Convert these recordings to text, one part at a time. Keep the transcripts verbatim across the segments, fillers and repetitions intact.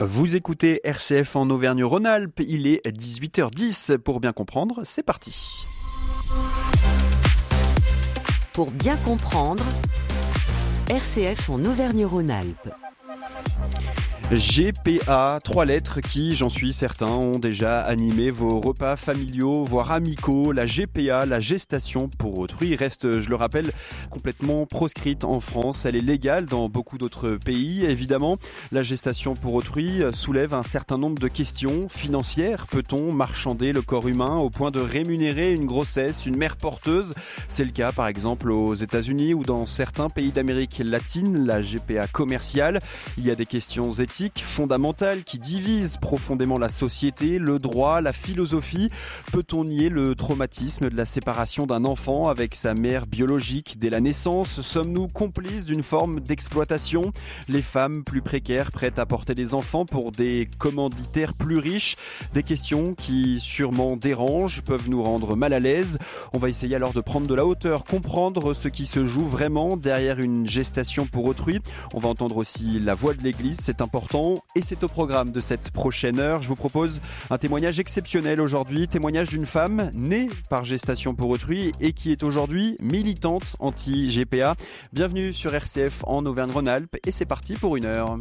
Vous écoutez R C F en Auvergne-Rhône-Alpes, il est dix-huit heures dix. Pour bien comprendre, c'est parti. Pour bien comprendre, R C F en Auvergne-Rhône-Alpes. G P A, trois lettres qui, j'en suis certain, ont déjà animé vos repas familiaux, voire amicaux. La G P A, la gestation pour autrui, reste, je le rappelle, complètement proscrite en France. Elle est légale dans beaucoup d'autres pays. Évidemment, la gestation pour autrui soulève un certain nombre de questions financières. Peut-on marchander le corps humain au point de rémunérer une grossesse, une mère porteuse ? C'est le cas, par exemple, aux États-Unis ou dans certains pays d'Amérique latine, la G P A commerciale. Il y a des questions éthiques fondamentales qui divisent profondément la société, le droit, la philosophie. Peut-on nier le traumatisme de la séparation d'un enfant avec sa mère biologique dès la naissance ? Sommes-nous complices d'une forme d'exploitation ? Les femmes plus précaires prêtes à porter des enfants pour des commanditaires plus riches ? Des questions qui sûrement dérangent, peuvent nous rendre mal à l'aise. On va essayer alors de prendre de la hauteur, comprendre ce qui se joue vraiment derrière une gestation pour autrui. On va entendre aussi la voix de l'Église, c'est important. Et c'est au programme de cette prochaine heure. Je vous propose un témoignage exceptionnel aujourd'hui. Témoignage d'une femme née par gestation pour autrui et qui est aujourd'hui militante anti-G P A. Bienvenue sur R C F en Auvergne-Rhône-Alpes et c'est parti pour une heure.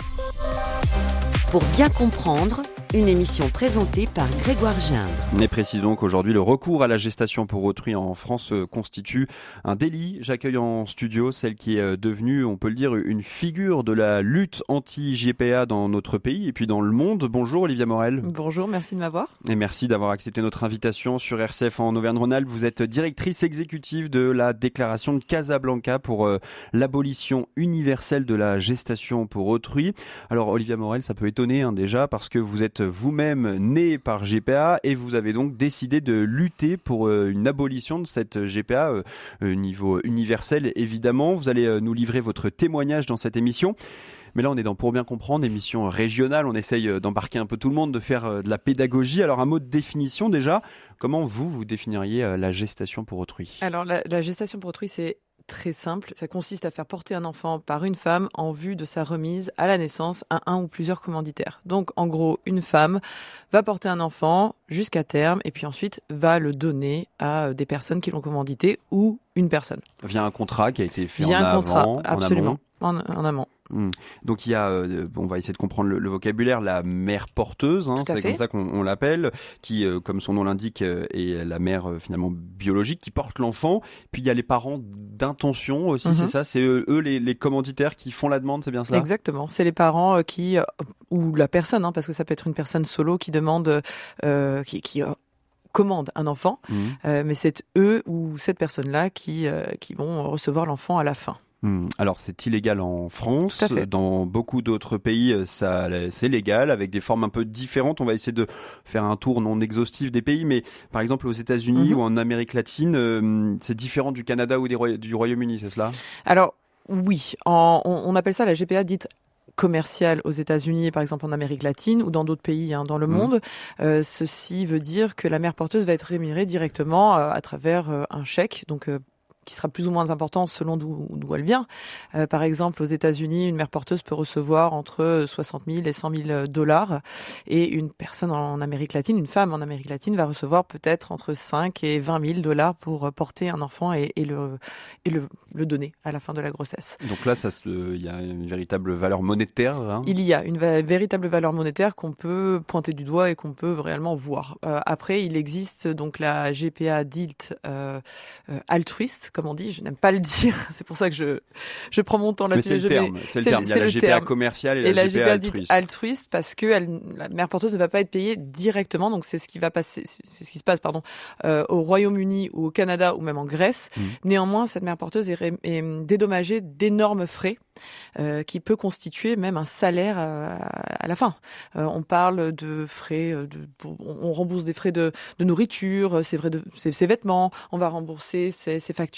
Pour bien comprendre, une émission présentée par Grégoire Gindre. Et précisons qu'aujourd'hui, le recours à la gestation pour autrui en France constitue un délit. J'accueille en studio celle qui est devenue, on peut le dire, une figure de la lutte anti-G P A dans notre pays et puis dans le monde. Bonjour Olivia Morel. Bonjour, merci de m'avoir. Et merci d'avoir accepté notre invitation sur R C F en Auvergne-Rhône-Alpes. Vous êtes directrice exécutive de la déclaration de Casablanca pour euh, l'abolition universelle de la gestation pour autrui. Alors Olivia Morel, ça peut étonner hein, déjà parce que vous êtes vous-même né par G P A et vous avez donc décidé de lutter pour euh, une abolition de cette G P A au euh, niveau universel évidemment. Vous allez euh, nous livrer votre témoignage dans cette émission. Mais là, on est dans Pour bien comprendre, émission régionale. On essaye d'embarquer un peu tout le monde, de faire de la pédagogie. Alors, un mot de définition déjà. Comment vous, vous définiriez la gestation pour autrui ? Alors, la, la gestation pour autrui, c'est très simple. Ça consiste à faire porter un enfant par une femme en vue de sa remise à la naissance à un ou plusieurs commanditaires. Donc, en gros, une femme va porter un enfant jusqu'à terme et puis ensuite va le donner à des personnes qui l'ont commandité ou une personne. Via un contrat qui a été fait Via en un avant, contrat, absolument, en amont. En, en amont. Mmh. Donc il y a, euh, on va essayer de comprendre le, le vocabulaire, la mère porteuse, hein, c'est fait. comme ça qu'on on l'appelle, qui, euh, comme son nom l'indique, euh, est la mère euh, finalement biologique qui porte l'enfant. Puis il y a les parents d'intention aussi, mmh. c'est ça, c'est eux, eux les, les commanditaires qui font la demande, c'est bien ça ? Exactement, c'est les parents euh, qui, euh, ou la personne, hein, parce que ça peut être une personne solo qui demande, euh, qui, qui euh, commande un enfant, mmh. euh, mais c'est eux ou cette personne-là qui, euh, qui vont recevoir l'enfant à la fin. Alors c'est illégal en France, dans beaucoup d'autres pays ça, c'est légal avec des formes un peu différentes. On va essayer de faire un tour non exhaustif des pays, mais par exemple aux États-Unis mmh. ou en Amérique latine, euh, c'est différent du Canada ou des Roy- du Royaume-Uni, c'est cela ? Alors oui, en, on, on appelle ça la G P A dite commerciale aux États-Unis et par exemple en Amérique latine ou dans d'autres pays hein, dans le mmh. monde. Euh, ceci veut dire que la mère porteuse va être rémunérée directement euh, à travers euh, un chèque, donc euh, qui sera plus ou moins important selon d'où, d'où elle vient. Euh, par exemple, aux États-Unis, une mère porteuse peut recevoir entre soixante mille et cent mille dollars et une personne en Amérique latine, une femme en Amérique latine va recevoir peut-être entre cinq et vingt mille dollars pour porter un enfant et, et, le, et le, le donner à la fin de la grossesse. Donc là, ça se, il y a une véritable valeur monétaire. Hein. Il y a une va- véritable valeur monétaire qu'on peut pointer du doigt et qu'on peut réellement voir. Euh, après, il existe donc la G P A dite euh, euh, altruiste, comme on dit, je n'aime pas le dire, c'est pour ça que je je prends mon temps là-dessus. Mais c'est le terme, c'est le terme. Il y a la G P A commerciale et la, et la G P A altruiste. altruiste parce que elle, la mère porteuse ne va pas être payée directement, donc c'est ce qui va passer, c'est ce qui se passe, pardon, euh, au Royaume-Uni ou au Canada ou même en Grèce. Mmh. Néanmoins, cette mère porteuse est, ré, est dédommagée d'énormes frais. Euh, qui peut constituer même un salaire à, à la fin. Euh, on parle de frais, de, on rembourse des frais de, de nourriture, ses, frais de, ses, ses vêtements, on va rembourser ses, ses factures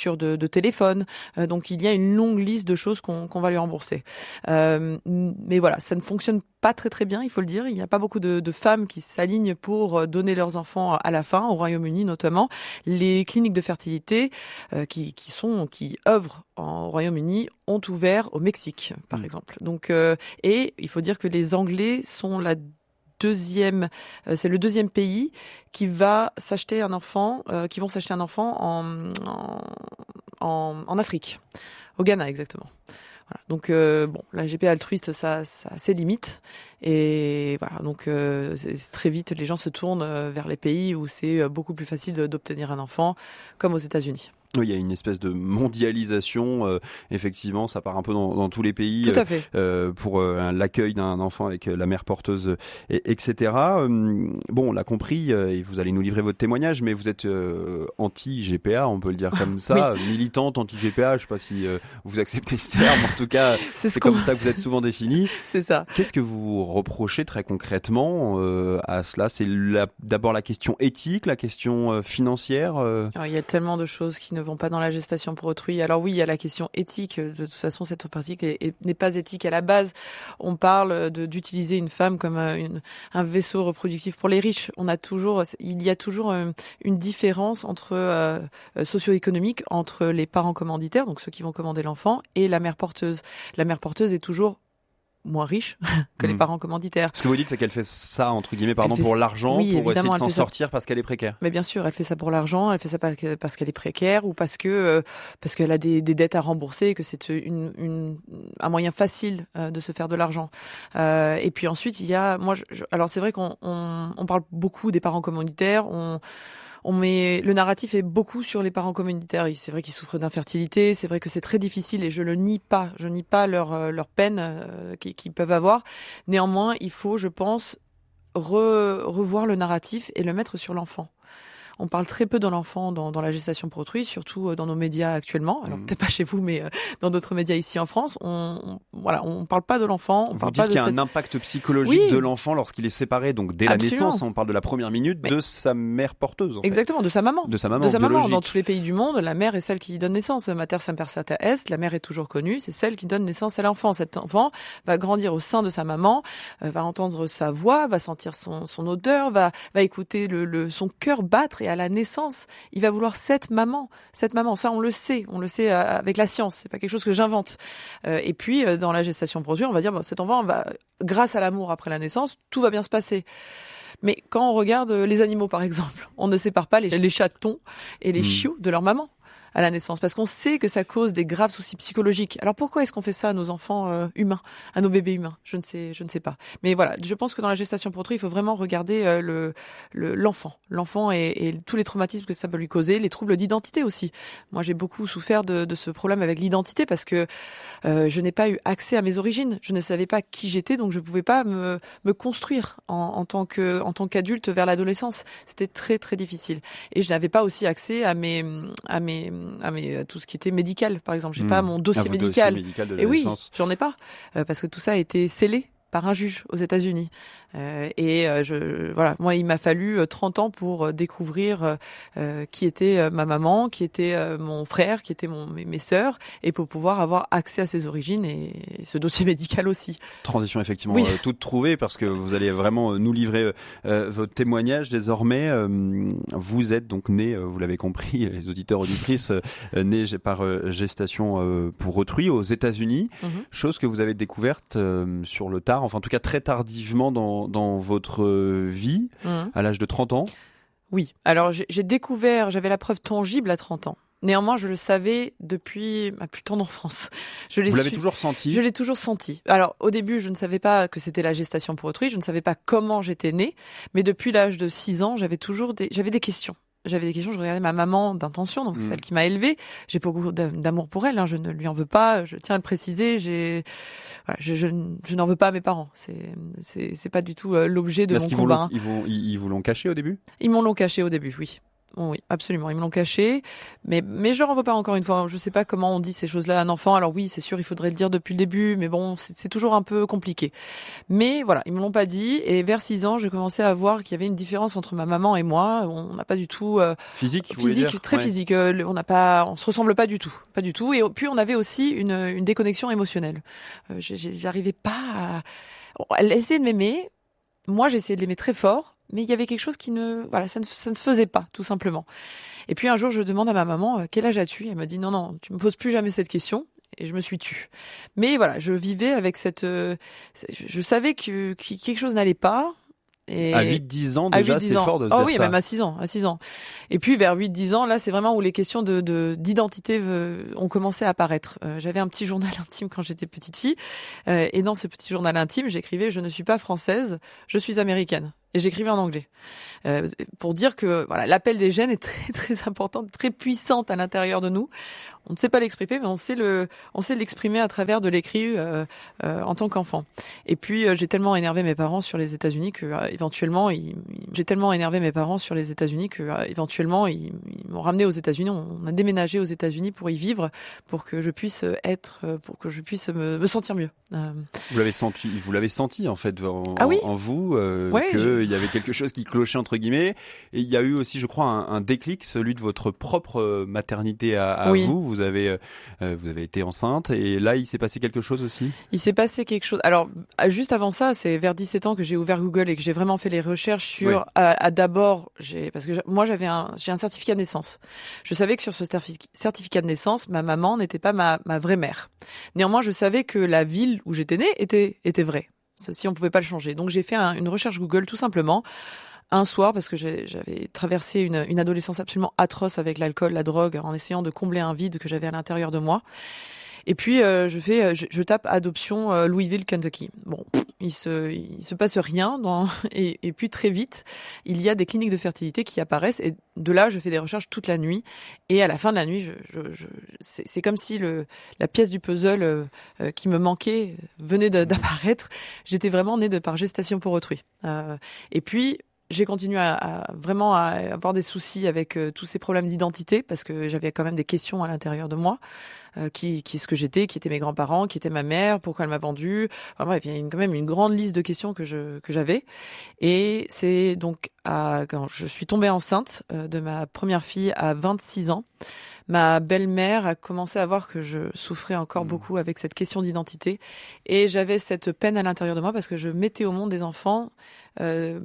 facture de, de téléphone. Euh, donc il y a une longue liste de choses qu'on, qu'on va lui rembourser. Euh, mais voilà, ça ne fonctionne pas très très bien, il faut le dire. Il n'y a pas beaucoup de, de femmes qui s'alignent pour donner leurs enfants à la fin, au Royaume-Uni notamment. Les cliniques de fertilité euh, qui, qui sont qui œuvrent en Royaume-Uni ont ouvert au Mexique, par mmh. exemple. Donc euh, et il faut dire que les Anglais sont la deuxième, euh, c'est le deuxième pays qui va s'acheter un enfant, euh, qui vont s'acheter un enfant en en, en, en Afrique, au Ghana exactement. Voilà. Donc euh, bon, la G P A altruiste, ça, ça a ses limites et voilà. Donc euh, c'est, c'est très vite, les gens se tournent vers les pays où c'est beaucoup plus facile de, d'obtenir un enfant, comme aux États-Unis. Oui, il y a une espèce de mondialisation. Euh, effectivement, ça part un peu dans, dans tous les pays. Tout à fait. Euh, pour euh, l'accueil d'un enfant avec la mère porteuse, et, etc. Euh, bon, on l'a compris, euh, et vous allez nous livrer votre témoignage, mais vous êtes euh, anti-G P A, on peut le dire comme ça, oui. militante anti-G P A. Je ne sais pas si euh, vous acceptez ce terme. En tout cas, c'est, c'est comme ça que vous êtes souvent définie. C'est ça. Qu'est-ce que vous reprochez très concrètement euh, à cela ? C'est la, d'abord la question éthique, la question euh, financière. Euh... Alors, il y a tellement de choses qui ne vont pas dans la gestation pour autrui. Alors oui, il y a la question éthique. De toute façon, cette pratique est, est, n'est pas éthique à la base. On parle de, d'utiliser une femme comme une, un vaisseau reproductif pour les riches. On a toujours, il y a toujours une différence entre euh, socio-économique entre les parents commanditaires, donc ceux qui vont commander l'enfant, et la mère porteuse. La mère porteuse est toujours moins riche que mmh. les parents commanditaires. Ce que vous dites, c'est qu'elle fait ça, entre guillemets, pardon, pour ça... l'argent, oui, pour essayer de s'en sortir ça... parce qu'elle est précaire. Mais bien sûr, elle fait ça pour l'argent, elle fait ça parce qu'elle est précaire ou parce que euh, parce qu'elle a des, des dettes à rembourser, que c'est une, une, un moyen facile euh, de se faire de l'argent. Euh, et puis ensuite, il y a, moi, je, alors c'est vrai qu'on on, on parle beaucoup des parents commanditaires, on On met, le narratif est beaucoup sur les parents commanditaires. C'est vrai qu'ils souffrent d'infertilité, c'est vrai que c'est très difficile et je le nie pas. Je nie pas leur, leur peine euh, qu'ils, qu'ils peuvent avoir. Néanmoins, il faut, je pense, re, revoir le narratif et le mettre sur l'enfant. On parle très peu de l'enfant dans, dans la gestation pour autrui, surtout dans nos médias actuellement. Alors mmh. peut-être pas chez vous, mais dans d'autres médias ici en France, on, on voilà, on parle pas de l'enfant. On vous parle dites pas qu'il y a cette... un impact psychologique oui. de l'enfant lorsqu'il est séparé, donc dès Absolument. la naissance, on parle de la première minute mais... de sa mère porteuse. En fait. Exactement, de sa maman. De sa maman. De sa biologique. maman. Dans tous les pays du monde, la mère est celle qui donne naissance. Mater semper sata est, la mère est toujours connue, c'est celle qui donne naissance à l'enfant. Cet enfant va grandir au sein de sa maman, euh, va entendre sa voix, va sentir son, son odeur, va, va écouter le, le, son cœur battre et à la naissance, il va vouloir cette maman, cette maman. Ça, on le sait, on le sait avec la science. C'est pas quelque chose que j'invente. Euh, et puis, euh, dans la gestation pour autrui, on va dire, bon, cet enfant va, grâce à l'amour après la naissance, tout va bien se passer. Mais quand on regarde les animaux, par exemple, on ne sépare pas les, les chatons et les mmh. chiots de leur maman à la naissance, parce qu'on sait que ça cause des graves soucis psychologiques. Alors pourquoi est-ce qu'on fait ça à nos enfants euh, humains, à nos bébés humains ? Je ne sais, je ne sais pas. Mais voilà, je pense que dans la gestation pour autrui, il faut vraiment regarder euh, le, le l'enfant, l'enfant et, et tous les traumatismes que ça peut lui causer, les troubles d'identité aussi. Moi, j'ai beaucoup souffert de, de ce problème avec l'identité parce que euh, je n'ai pas eu accès à mes origines. Je ne savais pas qui j'étais, donc je ne pouvais pas me me construire en, en tant que en tant qu'adulte vers l'adolescence. C'était très très difficile. Et je n'avais pas aussi accès à mes à mes à mes, à tout ce qui était médical, par exemple. J'ai mmh. pas mon dossier ah, médical. Dossier médical de la et oui, naissance. j'en ai pas. Euh, parce que tout ça a été scellé par un juge aux États-Unis. Euh, et euh, je, voilà, moi, il m'a fallu trente ans pour découvrir euh, qui était euh, ma maman, qui était euh, mon frère, qui étaient mon, mes, mes sœurs, et pour pouvoir avoir accès à ses origines et, et ce dossier médical aussi. Transition effectivement oui. euh, toute trouvée, parce que vous allez vraiment nous livrer euh, votre témoignage désormais. Euh, vous êtes donc né, euh, vous l'avez compris, les auditeurs auditrices, euh, nés par euh, gestation euh, pour autrui aux États-Unis, mm-hmm. chose que vous avez découverte euh, sur le tard, enfin en tout cas très tardivement dans dans votre vie, mmh. à l'âge de trente ans. Oui, alors j'ai, j'ai découvert, j'avais la preuve tangible à trente ans. Néanmoins, je le savais depuis ma plus tendre enfance. Je l'ai Vous l'avez su... toujours senti ? Je l'ai toujours senti. Alors, au début, je ne savais pas que c'était la gestation pour autrui, je ne savais pas comment j'étais née, mais depuis l'âge de six ans, j'avais toujours des, j'avais des questions. J'avais des questions, je regardais ma maman d'intention, donc mmh. celle qui m'a élevée. J'ai beaucoup d'amour pour elle, hein, je ne lui en veux pas, je tiens à le préciser. J'ai, voilà, je, je, je n'en veux pas à mes parents. C'est, c'est, c'est pas du tout euh, l'objet de Parce mon qu'ils combat. Vous ils, vous, ils vous l'ont caché au début ? Ils m'ont l'ont caché au début, oui. Oh oui, absolument. Ils me l'ont caché, mais mais je leur en veux pas encore une fois. Je sais pas comment on dit ces choses-là à un enfant. Alors oui, c'est sûr, il faudrait le dire depuis le début, mais bon, c'est, c'est toujours un peu compliqué. Mais voilà, ils me l'ont pas dit. Et vers six ans, j'ai commencé à voir qu'il y avait une différence entre ma maman et moi. On n'a pas du tout euh, physique, physique, très ouais. physique. Euh, on n'a pas, on se ressemble pas du tout, pas du tout. Et puis on avait aussi une une déconnexion émotionnelle. Euh, j'arrivais pas à. Elle essayait de m'aimer. Moi, j'essayais de l'aimer très fort. Mais il y avait quelque chose qui ne, voilà, ça ne, ça ne se faisait pas, tout simplement. Et puis un jour, je demande à ma maman, euh, quel âge as-tu ? Elle me dit, non, non, tu me poses plus jamais cette question. Et je me suis tue. Mais voilà, je vivais avec cette, euh, je savais que, que quelque chose n'allait pas. Et à huit dix ans déjà, c'est ans. fort de se oh dire oui, ça. Même à six ans, à six ans. Et puis vers huit dix ans, là, c'est vraiment où les questions de, de d'identité euh, ont commencé à apparaître. Euh, j'avais un petit journal intime quand j'étais petite fille, euh, et dans ce petit journal intime, j'écrivais je ne suis pas française, je suis américaine. Et j'écrivais en anglais. Euh, pour dire que voilà, l'appel des gènes est très très important, très puissante à l'intérieur de nous. On ne sait pas l'exprimer, mais on sait le, on sait l'exprimer à travers de l'écrit euh, euh, en tant qu'enfant. Et puis euh, j'ai tellement énervé mes parents sur les États-Unis que euh, éventuellement, ils, j'ai tellement énervé mes parents sur les États-Unis que euh, éventuellement ils, ils m'ont ramené aux États-Unis. On a déménagé aux États-Unis pour y vivre, pour que je puisse être, pour que je puisse me, me sentir mieux. Euh... Vous l'avez senti, vous l'avez senti en fait en, ah oui en vous euh, ouais, que je... il y avait quelque chose qui clochait entre guillemets. Et il y a eu aussi, je crois, un, un déclic, celui de votre propre maternité à, à oui. vous. Vous avez, euh, vous avez été enceinte et là, il s'est passé quelque chose aussi. Il s'est passé quelque chose. Alors, juste avant ça, c'est vers dix-sept ans que j'ai ouvert Google et que j'ai vraiment fait les recherches sur. Ouais. À, à d'abord, j'ai parce que moi j'avais un, j'ai un certificat de naissance. Je savais que sur ce certificat de naissance, ma maman n'était pas ma, ma vraie mère. Néanmoins, je savais que la ville où j'étais née était était vraie. Ceci, on pouvait pas le changer. Donc, j'ai fait un, une recherche Google tout simplement. Un soir, parce que j'ai, j'avais traversé une, une adolescence absolument atroce avec l'alcool, la drogue, en essayant de combler un vide que j'avais à l'intérieur de moi. Et puis euh, je fais, je, je tape adoption euh, Louisville, Kentucky. Bon, il se, il se passe rien. Dans, et, et puis très vite, il y a des cliniques de fertilité qui apparaissent. Et de là, je fais des recherches toute la nuit. Et à la fin de la nuit, je, je, je, c'est, c'est comme si le, la pièce du puzzle euh, euh, qui me manquait venait de, d'apparaître. J'étais vraiment née de par gestation pour autrui. Euh, et puis j'ai continué à, à vraiment à avoir des soucis avec euh, tous ces problèmes d'identité parce que j'avais quand même des questions à l'intérieur de moi. Euh, qui, qui est-ce que j'étais, qui étaient mes grands-parents, qui était ma mère, pourquoi elle m'a vendue. Enfin bref, il y a une, quand même une grande liste de questions que je que j'avais. Et c'est donc à, quand je suis tombée enceinte euh, de ma première fille à vingt-six ans, ma belle-mère a commencé à voir que je souffrais encore mmh. beaucoup avec cette question d'identité. Et j'avais cette peine à l'intérieur de moi parce que je mettais au monde des enfants euh,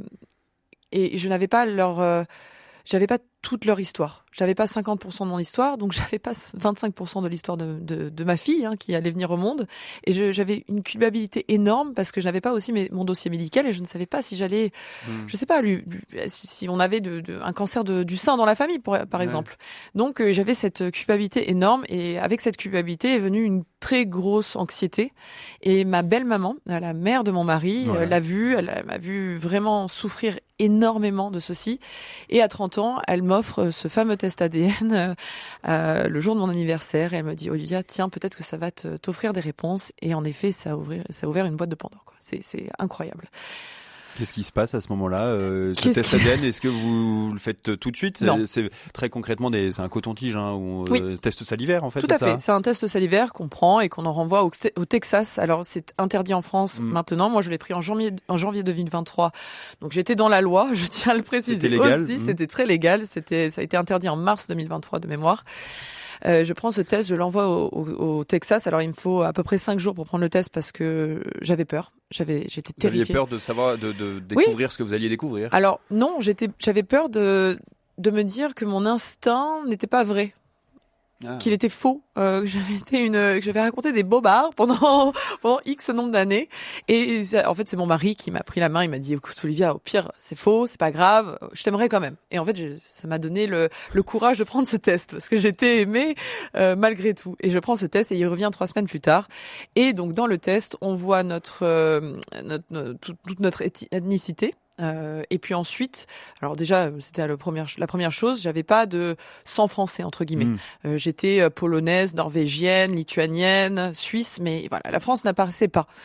et je n'avais pas leur... Euh, j'avais pas toute leur histoire. J'avais pas cinquante pour cent de mon histoire, donc j'avais pas vingt-cinq pour cent de l'histoire de, de, de ma fille hein, qui allait venir au monde. Et je, j'avais une culpabilité énorme parce que je n'avais pas aussi mes, mon dossier médical et je ne savais pas si j'allais, mmh. je sais pas, lui, lui, si on avait de, de, un cancer de, du sein dans la famille, pour, par ouais. exemple. Donc euh, j'avais cette culpabilité énorme et avec cette culpabilité est venue une très grosse anxiété. Et ma belle-maman, la mère de mon mari, ouais. euh, l'a vue, elle, elle m'a vu vraiment souffrir énormément de ceci. Et à trente ans, elle m'offre ce fameux test A D N euh, euh, le jour de mon anniversaire et elle me dit Olivia, tiens, peut-être que ça va te, t'offrir des réponses. Et en effet, ça a ouvert, ça a ouvert une boîte de Pandore, quoi. C'est, c'est incroyable. Qu'est-ce qui se passe à ce moment-là euh, Ce test A D N, est-ce que vous le faites tout de suite? Non. C'est très concrètement des, c'est un coton-tige, hein, ou oui. euh, test salivaire en fait. Tout c'est à ça fait. C'est un test salivaire qu'on prend et qu'on en renvoie au, au Texas. Alors c'est interdit en France mmh. maintenant. Moi je l'ai pris en janvier en janvier deux mille vingt-trois. Donc j'étais dans la loi. Je tiens à le préciser. C'était légal. Aussi, mmh. C'était très légal. C'était ça a été interdit en mars deux mille vingt-trois de mémoire. Euh, je prends ce test, je l'envoie au, au, au Texas. Alors il me faut à peu près cinq jours pour prendre le test parce que j'avais peur. J'avais, j'étais terrifiée. Vous aviez peur de savoir, de, de découvrir oui. ce que vous alliez découvrir. Alors non, j'étais, j'avais peur de de me dire que mon instinct n'était pas vrai. Ah. Qu'il était faux, euh, que j'avais été une, que j'avais raconté des bobards pendant pendant X nombre d'années. Et ça, en fait, c'est mon mari qui m'a pris la main. Il m'a dit, écoute, Olivia, au pire, c'est faux, c'est pas grave, je t'aimerais quand même. Et en fait, je, ça m'a donné le le courage de prendre ce test parce que j'étais aimée euh, malgré tout. Et je prends ce test et il revient trois semaines plus tard. Et donc dans le test, on voit notre euh, notre, notre toute, toute notre ethnicité. Euh, et puis ensuite, alors déjà c'était la première la première chose, j'avais pas de sang français entre guillemets. Mmh. Euh, j'étais polonaise, norvégienne, lituanienne, suisse, mais voilà, la France n'apparaissait pas.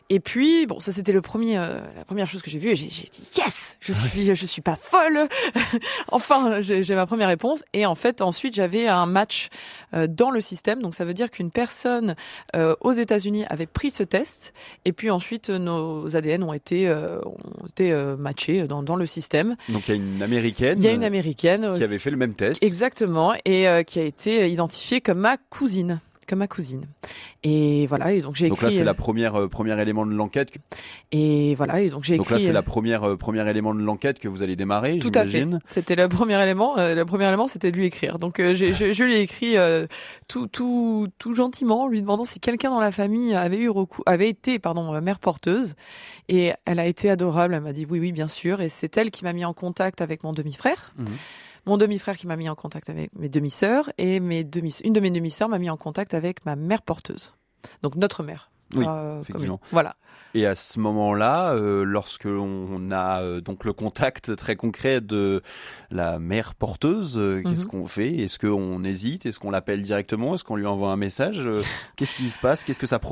Et puis, bon, ça c'était le premier, euh, la première chose que j'ai vue. Et j'ai, j'ai dit yes, je suis, je suis pas folle. Enfin, j'ai, j'ai ma première réponse. Et en fait, ensuite, j'avais un match euh, dans le système. Donc, ça veut dire qu'une personne euh, aux États-Unis avait pris ce test. Et puis ensuite, nos A D N ont été, euh, ont été euh, matchés dans, dans le système. Donc, il y a une américaine. Il y a une américaine qui avait fait le même test. Exactement, et euh, qui a été identifiée comme ma cousine. Comme ma cousine. Et voilà, et donc j'ai écrit. Donc là, c'est la première euh, premier élément de l'enquête. Et voilà, et donc j'ai donc écrit. Donc là, c'est la première euh, premier élément de l'enquête que vous allez démarrer. Tout j'imagine. à fait. C'était le premier élément. Euh, le premier élément, c'était de lui écrire. Donc euh, j'ai, je, je lui ai écrit euh, tout, tout, tout gentiment, lui demandant si quelqu'un dans la famille avait eu recours, avait été, pardon, mère porteuse. Et elle a été adorable. Elle m'a dit oui, oui, bien sûr. Et c'est elle qui m'a mis en contact avec mon demi-frère. Mmh. Mon demi-frère qui m'a mis en contact avec mes demi-sœurs et mes demi, une de mes demi-sœurs m'a mis en contact avec ma mère porteuse. Donc notre mère. Oui, euh, effectivement. Voilà. Et à ce moment-là, euh, lorsque on a euh, donc le contact très concret de la mère porteuse, euh, mm-hmm. qu'est-ce qu'on fait ? Est-ce qu'on hésite ? Est-ce qu'on l'appelle directement ? Est-ce qu'on lui envoie un message ? Qu'est-ce qui se passe ? Qu'est-ce que ça